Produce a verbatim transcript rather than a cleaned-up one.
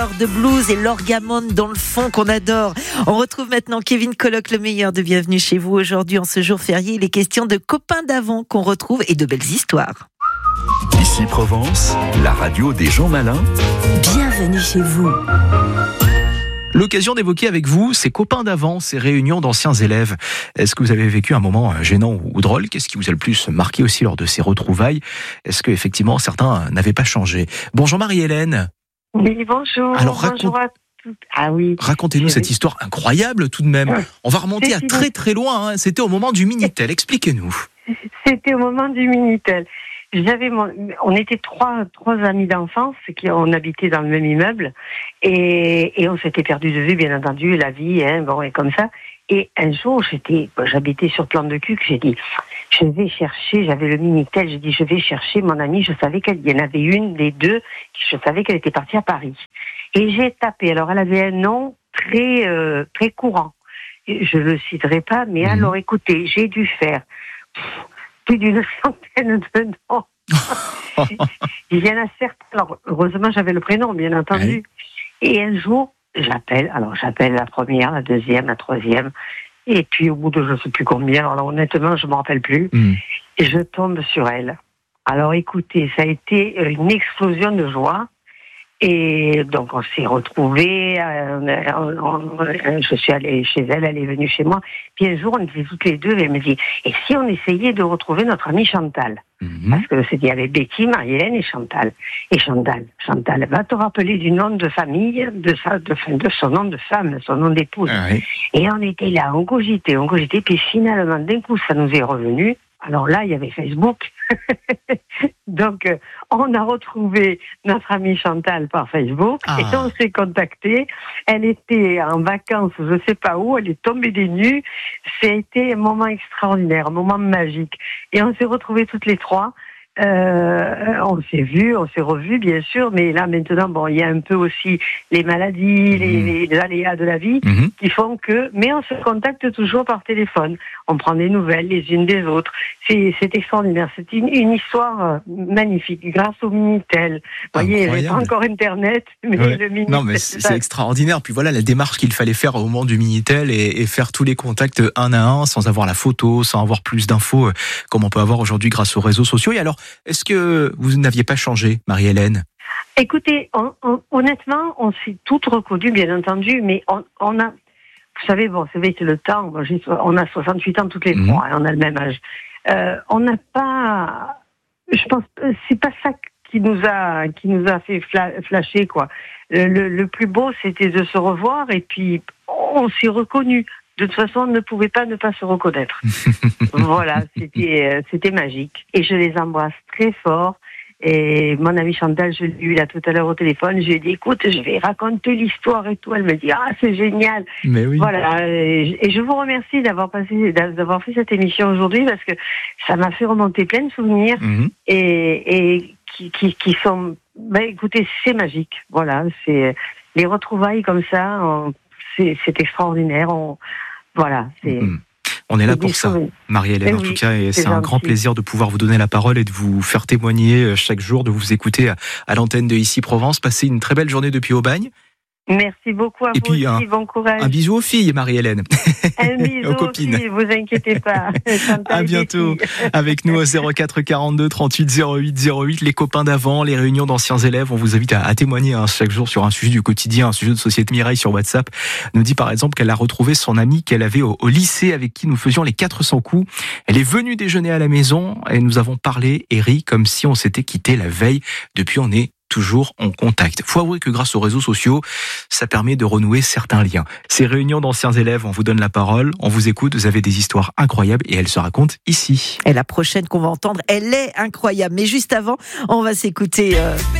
heure de blues et l'orgamone dans le fond qu'on adore. On retrouve maintenant Kevin Colloque, le meilleur de Bienvenue chez vous. Aujourd'hui, en ce jour férié, il est question de copains d'avant qu'on retrouve et de belles histoires. Ici Provence, la radio des gens malins. Bienvenue chez vous. L'occasion d'évoquer avec vous ces copains d'avant, ces réunions d'anciens élèves. Est-ce que vous avez vécu un moment gênant ou drôle ? Qu'est-ce qui vous a le plus marqué aussi lors de ces retrouvailles ? Est-ce que effectivement certains n'avaient pas changé ? Bonjour Marie-Hélène. Oui, bonjour. Alors, bonjour raconte... à toutes. Ah oui. Racontez-nous cette histoire incroyable tout de même. On va remonter à très très loin. Hein. C'était au moment du Minitel. Expliquez-nous. C'était au moment du Minitel. J'avais mon... On était trois, trois amis d'enfance qui on habitait dans le même immeuble et, et on s'était perdu de vue, bien entendu, la vie, hein, bon, et comme ça. Et un jour, j'étais, j'habitais sur Plan de Cuques, j'ai dit, je vais chercher, j'avais le Minitel, j'ai dit, je vais chercher mon amie, je savais qu'il y en avait une des deux, je savais qu'elle était partie à Paris. Et j'ai tapé, alors elle avait un nom très, euh, très courant. Je le citerai pas, mais mmh. alors écoutez, j'ai dû faire pff, plus d'une centaine de noms. Il y en a certains, alors heureusement j'avais le prénom, bien entendu. Oui. Et un jour, j'appelle, alors j'appelle la première, la deuxième, la troisième, et puis au bout de je ne sais plus combien, alors là, honnêtement je ne me rappelle plus, mm. et je tombe sur elle. Alors écoutez, ça a été une explosion de joie, et donc on s'est retrouvés, euh, on, on, on, je suis allée chez elle, elle est venue chez moi, puis un jour on était toutes les deux, et elle me dit, et si on essayait de retrouver notre amie Chantal ? Mm-hmm. Parce que c'était avec Betty, Marie-Hélène et Chantal. Et Chantal, Chantal va te rappeler du nom de famille, de, sa, de, de son nom de femme, son nom d'épouse. Ah oui. Et on était là, on cogitait, on cogitait, puis finalement d'un coup ça nous est revenu. Alors là, il y avait Facebook. Donc, euh, on a retrouvé notre amie Chantal par Facebook ah. et on s'est contacté. Elle était en vacances, je ne sais pas où, elle est tombée des nues. C'était un moment extraordinaire, un moment magique. Et on s'est retrouvés toutes les trois. Euh, on s'est vus, on s'est revus, bien sûr, mais là maintenant, bon, il y a un peu aussi les maladies, mmh. les, les aléas de la vie mmh. qui font que, mais on se contacte toujours par téléphone. On prend des nouvelles les unes des autres. C'est, c'est extraordinaire. C'est une, une histoire magnifique grâce au Minitel. Vous voyez, il n'y avait pas encore Internet, mais ouais. le Minitel. Non, mais c'est, c'est extraordinaire. Puis voilà, la démarche qu'il fallait faire au moment du Minitel et, et faire tous les contacts un à un, sans avoir la photo, sans avoir plus d'infos, comme on peut avoir aujourd'hui grâce aux réseaux sociaux. Et alors, est-ce que vous n'aviez pas changé, Marie-Hélène ? Écoutez, on, on, honnêtement, on s'est toutes reconnues, bien entendu, mais on, on a, vous savez, bon, c'est vite le temps, on a soixante-huit ans toutes les mmh. trois, hein, on a le même âge. Euh, on n'a pas, je pense, c'est pas ça qui nous a, qui nous a fait flasher, quoi. Le, le plus beau, c'était de se revoir et puis on s'est reconnus. De toute façon, on ne pouvait pas ne pas se reconnaître. Voilà, c'était, c'était magique. Et je les embrasse très fort. Et mon amie Chantal, je l'ai eu là tout à l'heure au téléphone, je lui ai dit, écoute, je vais raconter l'histoire et tout. Elle me dit, ah, c'est génial. Mais oui. Voilà. Et je vous remercie d'avoir passé, d'avoir fait cette émission aujourd'hui parce que ça m'a fait remonter plein de souvenirs mm-hmm. et, et qui, qui, qui sont, ben, écoutez, c'est magique. Voilà. C'est, les retrouvailles comme ça, on, c'est, c'est extraordinaire. On, Voilà, c'est... Mmh. On est là pour ça, Marie-Hélène, en oui, tout cas, et c'est, c'est un grand plaisir de pouvoir vous donner la parole et de vous faire témoigner chaque jour, de vous écouter à, à l'antenne de Ici Provence. Passez une très belle journée depuis Aubagne. Merci beaucoup à et vous puis, aussi, un, bon courage. Un bisou aux filles, Marie-Hélène. Un bisou aux copines. Aussi, vous inquiétez pas. À bientôt. Avec nous au zéro quatre quarante-deux trente-huit zéro huit zéro huit, les copains d'avant, les réunions d'anciens élèves. On vous invite à, à témoigner hein, chaque jour sur un sujet du quotidien, un sujet de société. Mireille sur WhatsApp nous dit par exemple qu'elle a retrouvé son amie qu'elle avait au, au lycée avec qui nous faisions les quatre cents coups. Elle est venue déjeuner à la maison et nous avons parlé et ri comme si on s'était quitté la veille. Depuis, on est toujours en contact. Faut avouer que grâce aux réseaux sociaux, ça permet de renouer certains liens. Ces réunions d'anciens élèves, on vous donne la parole, on vous écoute, vous avez des histoires incroyables et elles se racontent ici. Et la prochaine qu'on va entendre, elle est incroyable. Mais juste avant, on va s'écouter... Euh...